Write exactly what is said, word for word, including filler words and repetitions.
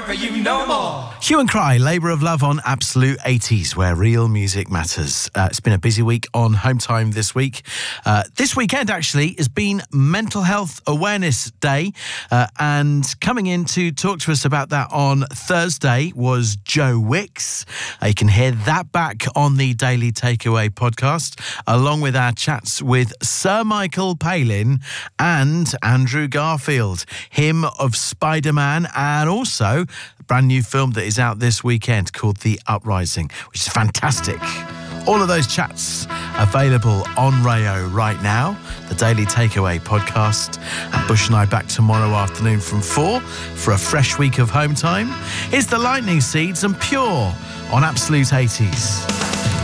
for you no more. Hue and Cry, Labour of Love on Absolute eighties, where real music matters. Uh, it's been a busy week on Home Time this week. Uh, this weekend, actually, has been Mental Health Awareness Day. Uh, and coming in to talk to us about that on Thursday was Joe Wicks. Uh, you can hear that back on the Daily Takeaway podcast, along with our chats with Sir Michael Palin and Andrew Garfield, him of Spider-Man, and also a brand new film that is out this weekend called The Uprising, which is fantastic. All of those chats available on Rayo right now, the Daily Takeaway podcast. And Bush and I back tomorrow afternoon from four for a fresh week of Home Time. Here's the Lightning Seeds and Pure on Absolute eighties.